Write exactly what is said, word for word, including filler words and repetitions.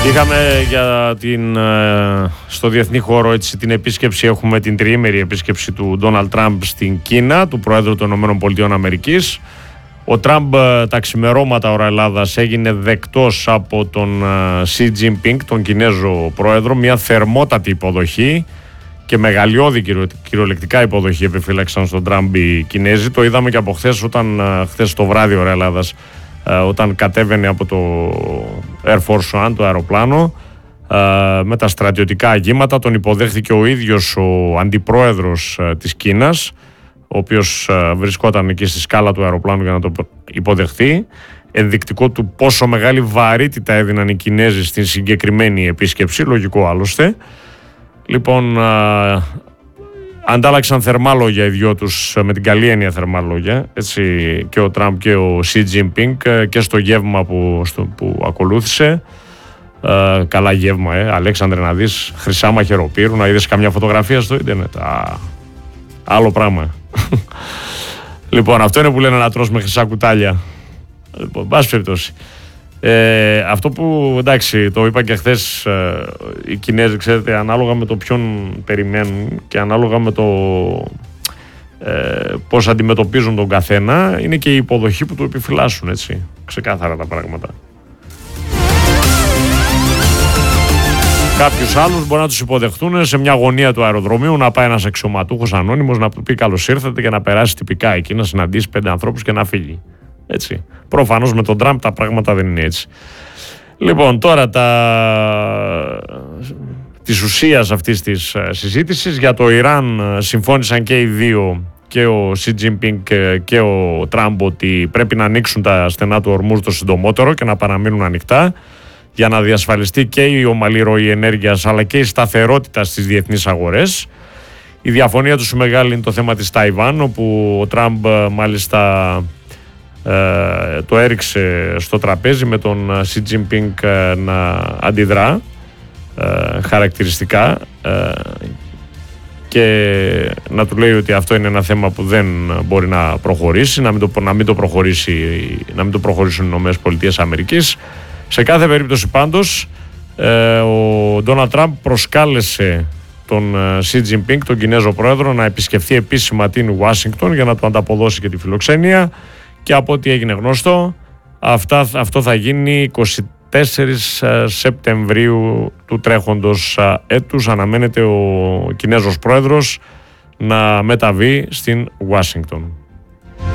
Είχαμε για την, στο διεθνή χώρο έτσι, την επίσκεψη, έχουμε την τριήμερη επίσκεψη του Ντόναλντ Τραμπ στην Κίνα, του Προέδρου των ΗΠΑ. Ο Τραμπ τα ξημερώματα ώρα Ελλάδας έγινε δεκτός από τον Σι Τζινπίνγκ, τον Κινέζο Πρόεδρο, μια θερμότατη υποδοχή και μεγαλειώδη κυριολεκτικά υποδοχή επιφύλαξαν στον Τραμπ οι Κινέζοι. Το είδαμε και από χθες, όταν χθες το βράδυ ώρα Ελλάδας, όταν κατέβαινε από το Air Force One, το αεροπλάνο, με τα στρατιωτικά αγγίματα. Τον υποδέχθηκε ο ίδιος ο αντιπρόεδρος της Κίνας, ο οποίος βρισκόταν εκεί στη σκάλα του αεροπλάνου για να το υποδεχθεί. Ενδεικτικό του πόσο μεγάλη βαρύτητα έδιναν οι Κινέζοι στην συγκεκριμένη επίσκεψη, λογικό άλλωστε. Λοιπόν, αντάλλαξαν θερμά λόγια οι δυο τους, με την καλή έννοια θερμά λόγια, έτσι, και ο Τραμπ και ο Σι Τζινπίνγκ, και στο γεύμα που, στο, που ακολούθησε. Ε, καλά γεύμα, ε, Αλέξανδρε, να δεις χρυσά μαχαιροπύρου, να είδες καμιά φωτογραφία στο ίντερνετ. Α, άλλο πράγμα. Λοιπόν, αυτό είναι που λένε να τρως με χρυσά κουτάλια. Λοιπόν, πάση περιπτώσει. Ε, αυτό που, εντάξει, το είπα και χθες, ε, οι Κινέζοι, ξέρετε, ανάλογα με το ποιον περιμένουν και ανάλογα με το ε, πώς αντιμετωπίζουν τον καθένα, είναι και η υποδοχή που του επιφυλάσσουν, έτσι, ξεκάθαρα τα πράγματα. Κάποιους άλλους μπορεί να τους υποδεχτούν σε μια γωνία του αεροδρομίου, να πάει ένας αξιωματούχος ανώνυμος να του πει καλώς ήρθατε και να περάσει τυπικά εκεί, να συναντήσει πέντε ανθρώπους και να φύγει. Έτσι. Προφανώς με τον Τραμπ τα πράγματα δεν είναι έτσι. Λοιπόν, τώρα τα... της ουσίας αυτής της συζήτησης για το Ιράν συμφώνησαν και οι δύο, και ο Σι Τζινπίνγκ και ο Τραμπ, ότι πρέπει να ανοίξουν τα στενά του Ορμούζ το συντομότερο και να παραμείνουν ανοιχτά, για να διασφαλιστεί και η ομαλή ροή ενέργειας αλλά και η σταθερότητα στις διεθνείς αγορές. Η διαφωνία τους μεγάλη είναι το θέμα της Ταϊβάν, όπου ο Τραμπ μάλιστα ε, το έριξε στο τραπέζι, με τον Σι Τζινπίνγκ ε, να αντιδρά ε, χαρακτηριστικά ε, και να του λέει ότι αυτό είναι ένα θέμα που δεν μπορεί να προχωρήσει, να μην το, να μην το, προχωρήσει, να μην το προχωρήσουν οι ΗΠΑ. Σε κάθε περίπτωση πάντως, ε, ο Ντόναλντ Τραμπ προσκάλεσε τον Σι Τζινπίνγκ, τον Κινέζο Πρόεδρο, να επισκεφθεί επίσημα την Ουάσιγκτον για να του ανταποδώσει και τη φιλοξενία, και από ό,τι έγινε γνωστό, αυτά, αυτό θα γίνει εικοστή τέταρτη Σεπτεμβρίου του τρέχοντος έτους. Αναμένεται ο Κινέζος Πρόεδρος να μεταβεί στην Ουάσιγκτον.